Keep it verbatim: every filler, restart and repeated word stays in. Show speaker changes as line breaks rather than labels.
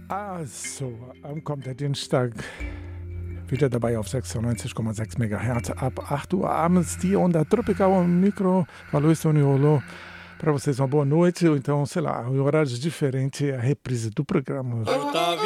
Also, am kommenden Dienstag wieder dabei auf sechsundneunzig Komma sechs Megahertz ab acht Uhr abends, dia onda tropical ao micro. Falou isso, Tony Rolô. Para vocês uma boa noite, ou então, sei lá, em horários diferentes, a reprise do programa.